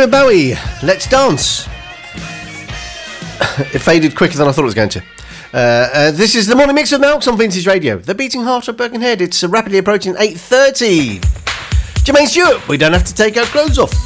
David Bowie, Let's Dance. It faded quicker than I thought it was going to. This is the morning mix of Malks on Vintage Radio. The beating heart of Birkenhead. It's rapidly approaching 8:30. Jermaine Stewart, we don't have to take our clothes off.